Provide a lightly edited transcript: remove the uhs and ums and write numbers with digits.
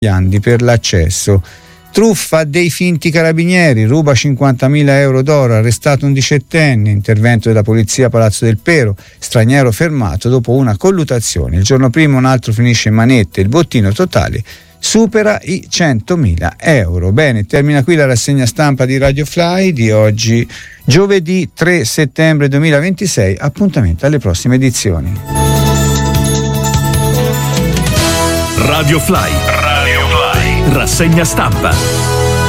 per l'accesso. Truffa dei finti carabinieri, ruba 50.000 euro d'oro, arrestato un 17enne, intervento della polizia a Palazzo del Pero, straniero fermato dopo una colluttazione. Il giorno prima un altro finisce in manette, il bottino totale supera i 100.000 euro. Bene, termina qui la rassegna stampa di Radio Fly di oggi, giovedì 3 settembre 2026. Appuntamento alle prossime edizioni. Radio Fly. Rassegna stampa.